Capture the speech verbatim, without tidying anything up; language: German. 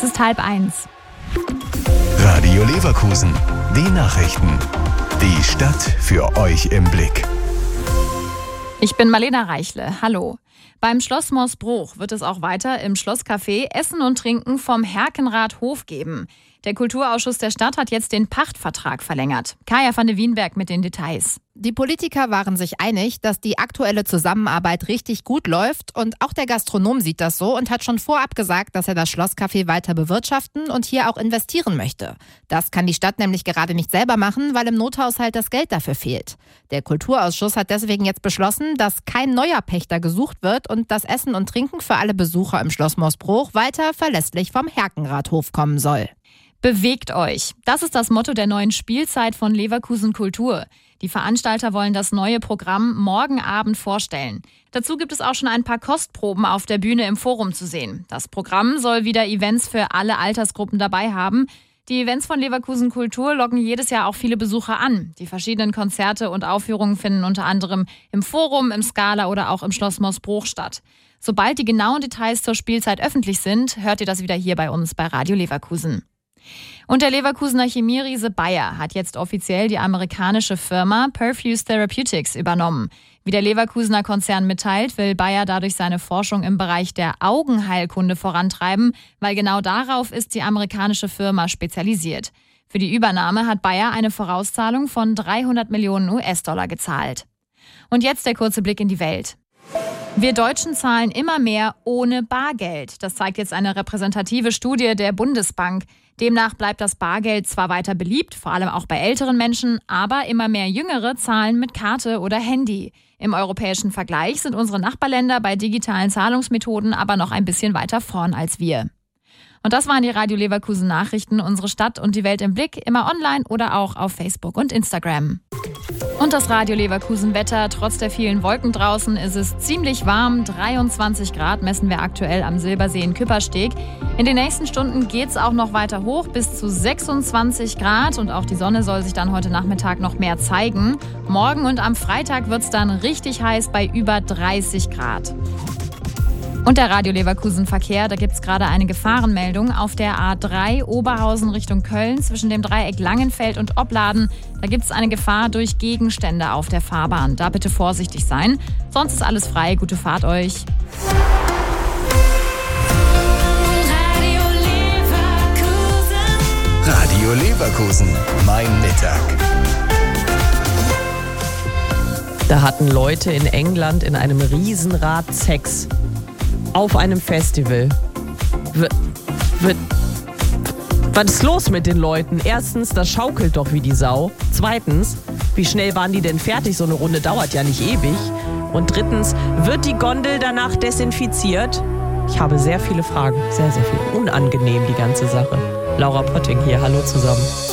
ist halb eins. Radio Leverkusen. Die Nachrichten. Die Stadt für euch im Blick. Ich bin Marlena Reichle. Hallo. Beim Schloss Morsbruch wird es auch weiter im Schlosscafé Essen und Trinken vom Herkenrath Hof geben. Der Kulturausschuss der Stadt hat jetzt den Pachtvertrag verlängert. Kaya van de Wienberg mit den Details. Die Politiker waren sich einig, dass die aktuelle Zusammenarbeit richtig gut läuft und auch der Gastronom sieht das so und hat schon vorab gesagt, dass er das Schlosscafé weiter bewirtschaften und hier auch investieren möchte. Das kann die Stadt nämlich gerade nicht selber machen, weil im Nothaushalt das Geld dafür fehlt. Der Kulturausschuss hat deswegen jetzt beschlossen, dass kein neuer Pächter gesucht wird und das Essen und Trinken für alle Besucher im Schloss Morsbruch weiter verlässlich vom Herkenrath Hof kommen soll. Bewegt euch. Das ist das Motto der neuen Spielzeit von Leverkusen Kultur. Die Veranstalter wollen das neue Programm morgen Abend vorstellen. Dazu gibt es auch schon ein paar Kostproben auf der Bühne im Forum zu sehen. Das Programm soll wieder Events für alle Altersgruppen dabei haben. Die Events von Leverkusen Kultur locken jedes Jahr auch viele Besucher an. Die verschiedenen Konzerte und Aufführungen finden unter anderem im Forum, im Scala oder auch im Schloss Morsbruch statt. Sobald die genauen Details zur Spielzeit öffentlich sind, hört ihr das wieder hier bei uns bei Radio Leverkusen. Und der Leverkusener Chemieriese Bayer hat jetzt offiziell die amerikanische Firma Perfuse Therapeutics übernommen. Wie der Leverkusener Konzern mitteilt, will Bayer dadurch seine Forschung im Bereich der Augenheilkunde vorantreiben, weil genau darauf ist die amerikanische Firma spezialisiert. Für die Übernahme hat Bayer eine Vorauszahlung von dreihundert Millionen U S-Dollar gezahlt. Und jetzt der kurze Blick in die Welt. Wir Deutschen zahlen immer mehr ohne Bargeld. Das zeigt jetzt eine repräsentative Studie der Bundesbank. Demnach bleibt das Bargeld zwar weiter beliebt, vor allem auch bei älteren Menschen, aber immer mehr Jüngere zahlen mit Karte oder Handy. Im europäischen Vergleich sind unsere Nachbarländer bei digitalen Zahlungsmethoden aber noch ein bisschen weiter vorn als wir. Und das waren die Radio Leverkusen Nachrichten, unsere Stadt und die Welt im Blick, immer online oder auch auf Facebook und Instagram. Und das Radio Leverkusen Wetter, trotz der vielen Wolken draußen ist es ziemlich warm. dreiundzwanzig Grad messen wir aktuell am Silbersee in Küppersteg. In den nächsten Stunden geht es auch noch weiter hoch bis zu sechsundzwanzig Grad und auch die Sonne soll sich dann heute Nachmittag noch mehr zeigen. Morgen und am Freitag wird es dann richtig heiß bei über dreißig Grad. Und der Radio Leverkusen Verkehr, da gibt es gerade eine Gefahrenmeldung auf der A drei Oberhausen Richtung Köln zwischen dem Dreieck Langenfeld und Opladen. Da gibt es eine Gefahr durch Gegenstände auf der Fahrbahn. Da bitte vorsichtig sein. Sonst ist alles frei. Gute Fahrt euch. Radio Leverkusen. Radio Leverkusen. Mein Mittag. Da hatten Leute in England in einem Riesenrad Sex. Auf einem Festival. W- w- Was ist los mit den Leuten? Erstens, das schaukelt doch wie die Sau. Zweitens, wie schnell waren die denn fertig? So eine Runde dauert ja nicht ewig. Und drittens, wird die Gondel danach desinfiziert? Ich habe sehr viele Fragen. Sehr, sehr viel. Unangenehm, die ganze Sache. Laura Potting hier. Hallo zusammen.